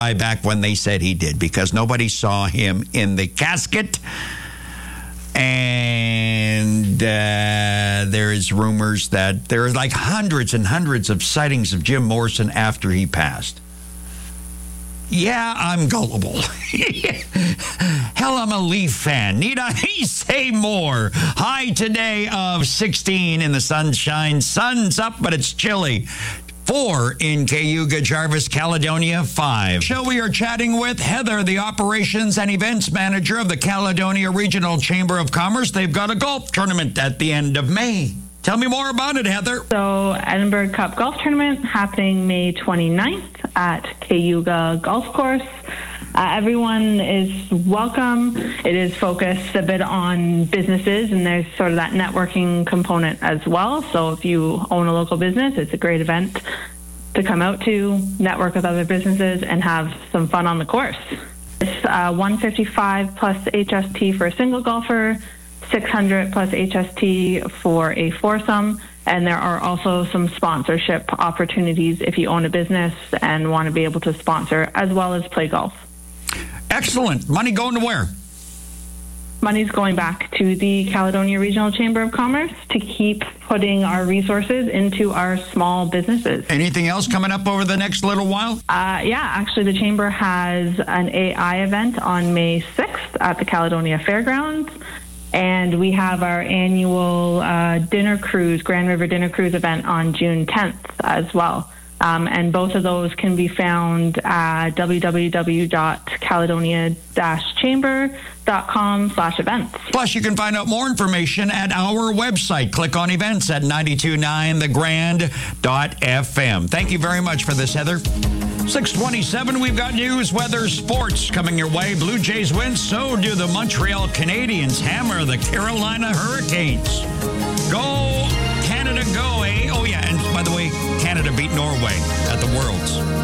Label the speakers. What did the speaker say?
Speaker 1: back when they said he did, because nobody saw him in the casket. And there is rumors that there are like hundreds and hundreds of sightings of Jim Morrison after he passed. Yeah, I'm gullible. Hell, I'm a Leaf fan. Need I say more? High today of 16 in the sunshine. Sun's up, but it's chilly. 4 in Cayuga, Jarvis, Caledonia, 5. So we are chatting with Heather, the Operations and Events Manager of the Caledonia Regional Chamber of Commerce. They've got a golf tournament at the end of May. Tell me more about it, Heather.
Speaker 2: So Edinburgh Cup Golf Tournament happening May 29th at Cayuga Golf Course. Everyone is welcome. It is focused a bit on businesses, and there's sort of that networking component as well. So if you own a local business, it's a great event to come out to, network with other businesses, and have some fun on the course. It's 155 plus HST for a single golfer, 600 plus HST for a foursome. And there are also some sponsorship opportunities if you own a business and want to be able to sponsor as well as play golf.
Speaker 1: Excellent. Money going to where?
Speaker 2: Money's going back to the Caledonia Regional Chamber of Commerce to keep putting our resources into our small businesses.
Speaker 1: Anything else coming up over the next little while?
Speaker 2: Actually, the Chamber has an AI event on May 6th at the Caledonia Fairgrounds. And we have our annual dinner cruise, Grand River Dinner Cruise event on June 10th as well. And both of those can be found at www.caledonia-chamber.com/events.
Speaker 1: Plus, you can find out more information at our website. Click on events at 929thegrand.fm. Thank you very much for this, Heather. 6:27, we've got news, weather, sports coming your way. Blue Jays win, so do the Montreal Canadiens hammer the Carolina Hurricanes. Go, Canada, go, eh? Oh, yeah, and by the way, Canada beat Norway at the Worlds.